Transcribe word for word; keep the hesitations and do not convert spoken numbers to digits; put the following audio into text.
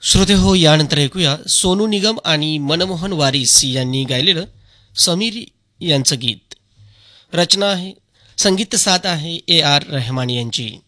श्रोते हो, यानंतर ऐकूया सोनू निगम आणि मनमोहन वारिस यांनी गायलेलं समीर यांचं गीत. रचना आहे, संगीत साथ आहे ए आर रहमान यांची.